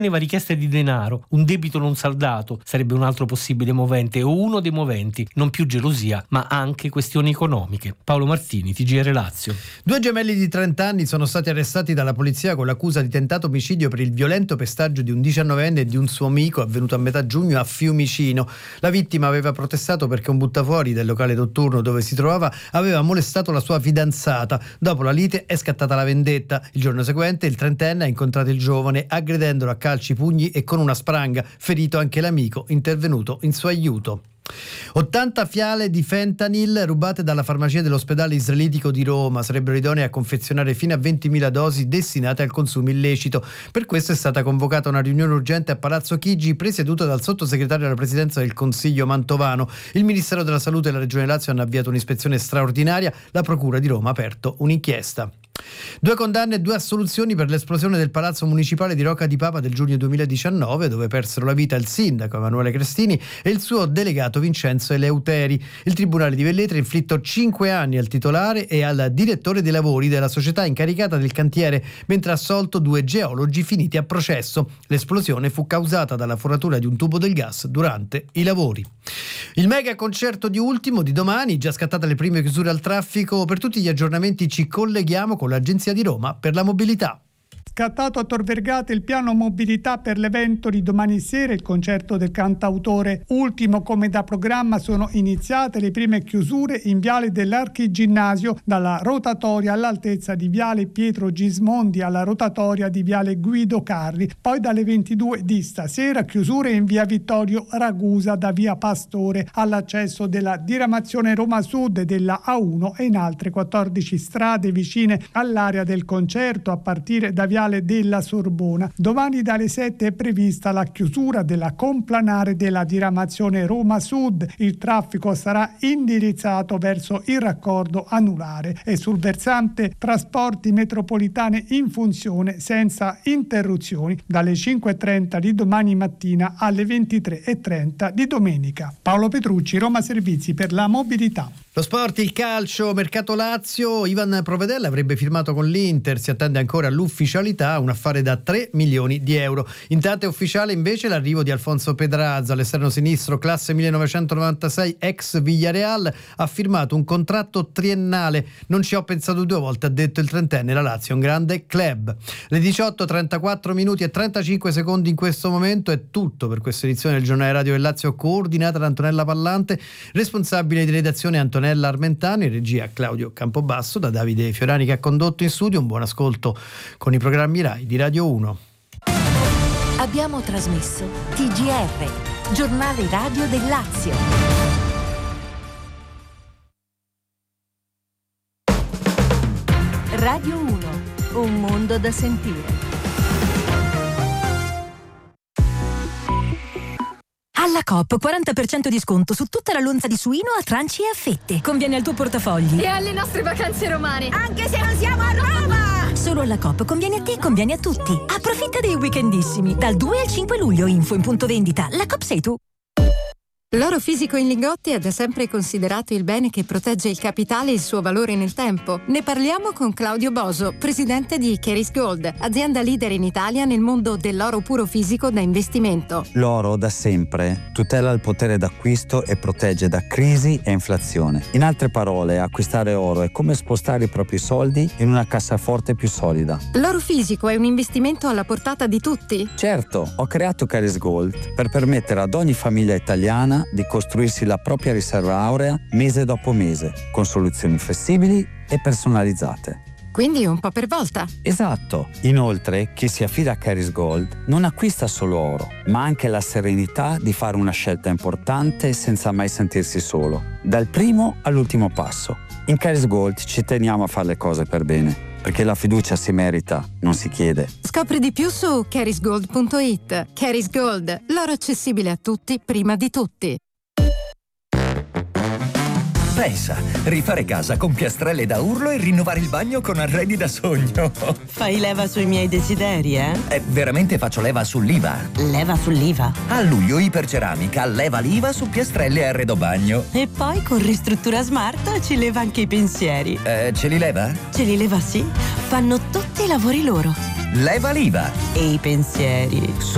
richieste di denaro, un debito non saldato sarebbe un altro possibile movente o uno dei moventi, non più gelosia ma anche questioni economiche. Paolo Martini, TGR Lazio. 2 gemelli di 30 anni sono stati arrestati dalla polizia con l'accusa di tentato omicidio per il violento pestaggio di un 19enne e di un suo amico avvenuto a metà giugno a Fiumicino. La vittima aveva protestato perché un buttafuori del locale notturno dove si trovava aveva molestato la sua fidanzata. Dopo la lite è scattata la vendetta. Il giorno seguente il trentenne ha incontrato il giovane aggredendolo a calci, pugni e con una spranga, ferito anche l'amico intervenuto in suo aiuto. 80 fiale di fentanyl rubate dalla farmacia dell'ospedale israelitico di Roma sarebbero idonee a confezionare fino a 20.000 dosi destinate al consumo illecito. Per questo è stata convocata una riunione urgente a Palazzo Chigi presieduta dal sottosegretario alla presidenza del Consiglio Mantovano. Il Ministero della Salute e la Regione Lazio hanno avviato un'ispezione straordinaria, la Procura di Roma ha aperto un'inchiesta. 2 condanne e 2 assoluzioni per l'esplosione del palazzo municipale di Rocca di Papa del giugno 2019, dove persero la vita il sindaco Emanuele Crestini e il suo delegato Vincenzo Eleuteri. Il Tribunale di Velletri ha inflitto 5 anni al titolare e al direttore dei lavori della società incaricata del cantiere, mentre ha assolto 2 geologi finiti a processo. L'esplosione fu causata dalla foratura di un tubo del gas durante i lavori. Il mega concerto di Ultimo di domani, già scattate le prime chiusure al traffico. Per tutti gli aggiornamenti ci colleghiamo con l'Agenzia di Roma per la mobilità. Scattato a Tor Vergata il piano mobilità per l'evento di domani sera, il concerto del cantautore Ultimo. Come da programma sono iniziate le prime chiusure in Viale dell'Archiginnasio, dalla rotatoria all'altezza di Viale Pietro Gismondi alla rotatoria di Viale Guido Carli. Poi dalle 22 di stasera chiusure in Via Vittorio Ragusa da Via Pastore all'accesso della diramazione Roma Sud e della A1 e in altre 14 strade vicine all'area del concerto a partire da Viale della Sorbona. Domani dalle 7 è prevista la chiusura della complanare della diramazione Roma Sud. Il traffico sarà indirizzato verso il raccordo anulare e sul versante trasporti metropolitane in funzione senza interruzioni dalle 5.30 di domani mattina alle 23.30 di domenica. Paolo Petrucci, Roma Servizi per la mobilità. Lo sport, il calcio, mercato Lazio. Ivan Provedella avrebbe firmato con l'Inter, si attende ancora l'ufficialità, un affare da 3 milioni di euro. Intanto è ufficiale invece l'arrivo di Alfonso Pedrazzo, all'esterno sinistro, classe 1996, ex Villarreal, ha firmato un contratto triennale. Non ci ho pensato 2 volte, ha detto il trentenne, la Lazio è un grande club. Le 18, 34 minuti e 35 secondi in questo momento, è tutto per questa edizione del Giornale Radio del Lazio, coordinata da Antonella Pallante, responsabile di redazione Antonella Armentano, in regia Claudio Campobasso, da Davide Fiorani che ha condotto in studio. Un buon ascolto con i programmi Rai di Radio 1. Abbiamo trasmesso TGR, Giornale Radio del Lazio. Radio 1, un mondo da sentire. Alla Coop 40% di sconto su tutta la lonza di suino a tranci e a fette. Conviene al tuo portafogli e alle nostre vacanze romane, anche se non siamo a Roma. Solo alla Coop conviene a te, conviene a tutti. Approfitta dei weekendissimi dal 2 al 5 luglio. Info in punto vendita. La Coop sei tu. L'oro fisico in lingotti è da sempre considerato il bene che protegge il capitale e il suo valore nel tempo. Ne parliamo con Claudio Boso, presidente di Keris Gold, azienda leader in Italia nel mondo dell'oro puro fisico da investimento. L'oro da sempre tutela il potere d'acquisto e protegge da crisi e inflazione. In altre parole, acquistare oro è come spostare i propri soldi in una cassaforte più solida. L'oro fisico è un investimento alla portata di tutti? Certo, ho creato Keris Gold per permettere ad ogni famiglia italiana di costruirsi la propria riserva aurea mese dopo mese, con soluzioni flessibili e personalizzate. Quindi un po' per volta. Esatto. Inoltre, chi si affida a Keris Gold non acquista solo oro, ma anche la serenità di fare una scelta importante senza mai sentirsi solo, dal primo all'ultimo passo. In Keris Gold ci teniamo a fare le cose per bene, perché la fiducia si merita, non si chiede. Scopri di più su kerisgold.it. Keris Gold, l'oro accessibile a tutti prima di tutti. Pensa, rifare casa con piastrelle da urlo e rinnovare il bagno con arredi da sogno. Fai leva sui miei desideri, eh? Veramente faccio leva sull'IVA. Leva sull'IVA? A luglio Iperceramica leva l'IVA su piastrelle e arredo bagno. E poi con Ristruttura Smart ci leva anche i pensieri. Ce li leva? Ce li leva, sì. Fanno tutti i lavori loro. Leva l'IVA. E i pensieri.